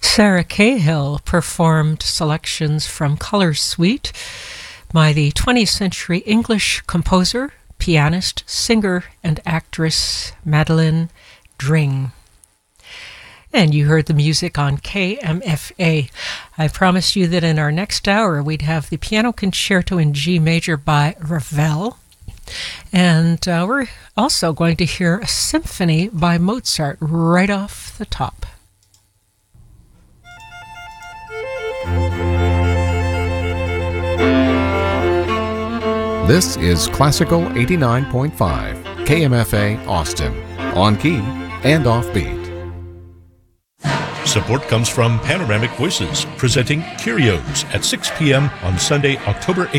Sarah Cahill performed selections from Color Suite by the 20th century English composer, pianist, singer, and actress Madeline Dring. And you heard the music on KMFA. I promised you that in our next hour we'd have the Piano Concerto in G Major by Ravel. And we're also going to hear a symphony by Mozart right off the top. This is Classical 89.5, KMFA Austin, on key and offbeat. Support comes from Panoramic Voices, presenting Curios at 6 p.m. on Sunday, October 8th.